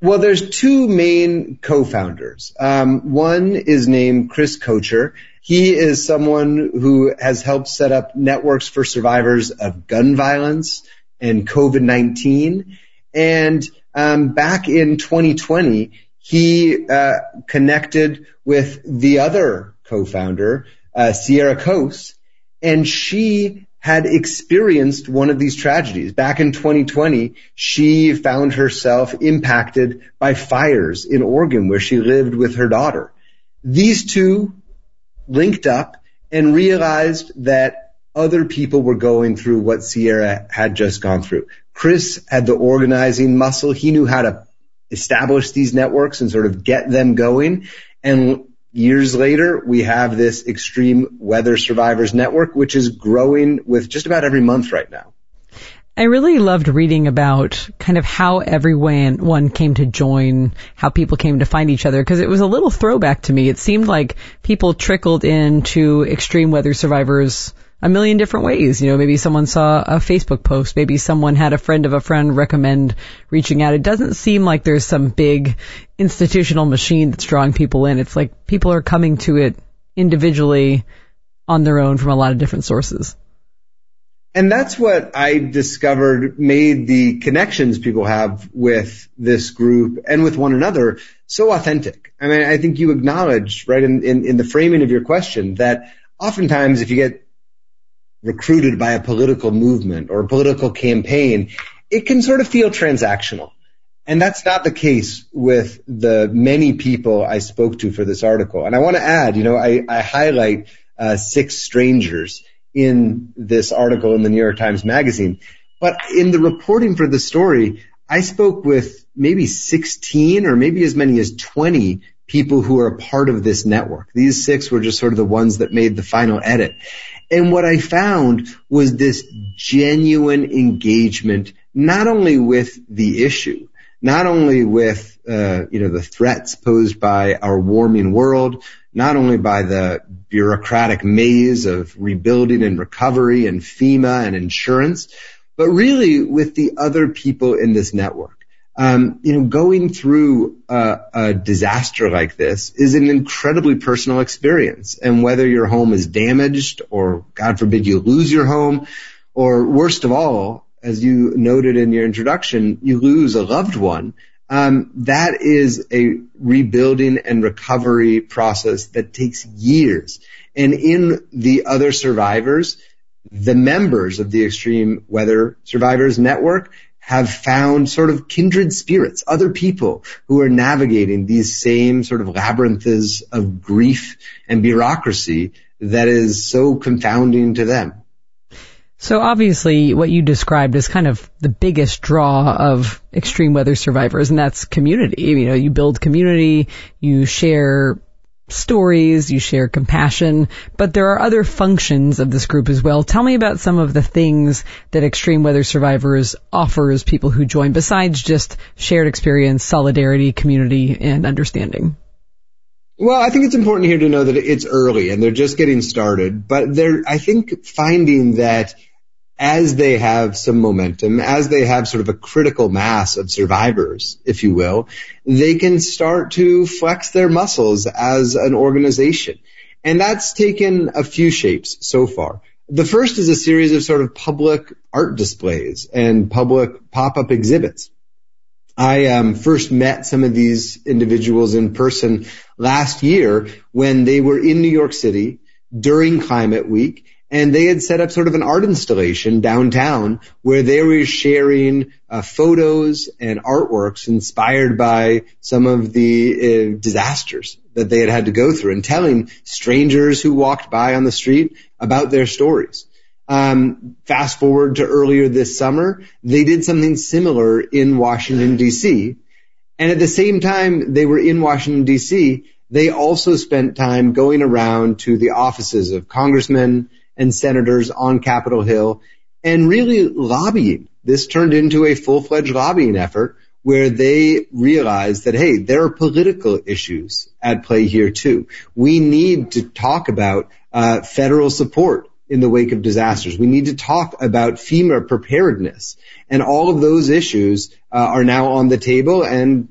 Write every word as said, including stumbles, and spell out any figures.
Well, there's two main co-founders. Um, one is named Chris Kocher. He is someone who has helped set up networks for survivors of gun violence and COVID nineteen. And um, back in twenty twenty, he uh, connected with the other co-founder, uh, Sierra Coase, and she had experienced one of these tragedies. Back in twenty twenty, she found herself impacted by fires in Oregon where she lived with her daughter. These two linked up and realized that other people were going through what Sierra had just gone through. Chris had the organizing muscle. He knew how to establish these networks and sort of get them going. And years later, we have this Extreme Weather Survivors Network, which is growing with just about every month right now. I really loved reading about kind of how everyone one came to join, how people came to find each other, because it was a little throwback to me. It seemed like people trickled into Extreme Weather Survivors a million different ways. You know, maybe someone saw a Facebook post, maybe someone had a friend of a friend recommend reaching out. It doesn't seem like there's some big institutional machine that's drawing people in. It's like people are coming to it individually on their own from a lot of different sources. And that's what I discovered made the connections people have with this group and with one another so authentic. I mean, I think you acknowledged, right, in, in, in the framing of your question that oftentimes if you get recruited by a political movement or a political campaign, it can sort of feel transactional. And that's not the case with the many people I spoke to for this article. And I want to add, you know, I, I highlight uh, six strangers in this article in the New York Times Magazine. But in the reporting for the story, I spoke with maybe sixteen or maybe as many as twenty people who are a part of this network. These six were just sort of the ones that made the final edit. And what I found was this genuine engagement, not only with the issue, not only with, uh, you know, the threats posed by our warming world, not only by the bureaucratic maze of rebuilding and recovery and FEMA and insurance, but really with the other people in this network. Um, you know, going through a, a disaster like this is an incredibly personal experience. And whether your home is damaged or, God forbid, you lose your home, or worst of all, as you noted in your introduction, you lose a loved one, um, that is a rebuilding and recovery process that takes years. And in the other survivors, the members of the Extreme Weather Survivors Network have found sort of kindred spirits, other people who are navigating these same sort of labyrinths of grief and bureaucracy that is so confounding to them. So obviously what you described is kind of the biggest draw of Extreme Weather Survivors, and that's community. You know, you build community, you share stories, you share compassion, but there are other functions of this group as well. Tell me about some of the things that Extreme Weather Survivors offers people who join, besides just shared experience, solidarity, community, and understanding. Well, I think it's important here to know that it's early and they're just getting started, but they're, I think, finding that as they have some momentum, as they have sort of a critical mass of survivors, if you will, they can start to flex their muscles as an organization. And that's taken a few shapes so far. The first is a series of sort of public art displays and public pop-up exhibits. I um, first met some of these individuals in person last year when they were in New York City during Climate Week, and they had set up sort of an art installation downtown where they were sharing uh, photos and artworks inspired by some of the uh, disasters that they had had to go through and telling strangers who walked by on the street about their stories. Um, fast forward to earlier this summer, they did something similar in Washington, D C. And at the same time they were in Washington, D C, they also spent time going around to the offices of congressmen and senators on Capitol Hill and really lobbying. This turned into a full-fledged lobbying effort where they realized that, hey, there are political issues at play here too. We need to talk about uh, federal support in the wake of disasters. We need to talk about FEMA preparedness. And all of those issues uh, are now on the table, and